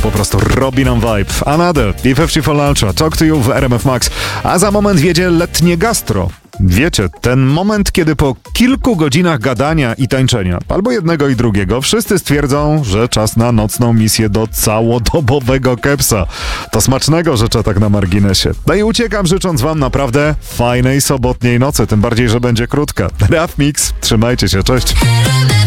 po prostu robi nam vibe. Another, B54 Ultra, Talk to You w RMF Max. A za moment wjedzie letnie gastro. Wiecie, ten moment, kiedy po kilku godzinach gadania i tańczenia, albo jednego i drugiego, wszyscy stwierdzą, że czas na nocną misję do całodobowego kepsa. To smacznego życzę tak na marginesie. No i uciekam, życząc wam naprawdę fajnej sobotniej nocy, tym bardziej, że będzie krótka. Raf Mix, trzymajcie się, cześć.